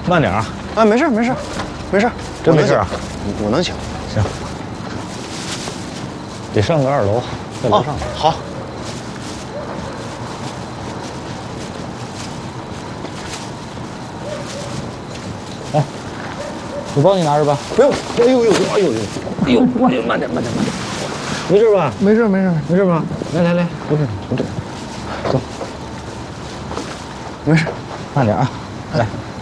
慢点啊！ 啊，没事没事，没事， 真没事啊？ 我能行。 行，得上个2楼，在楼上。 好。 来，我帮你拿着吧。 不用。哎呦呦哎呦呦哎呦，慢点慢点，没事吧？ 没事没事没事吧？来，不是，走， 没事， 慢点啊，来。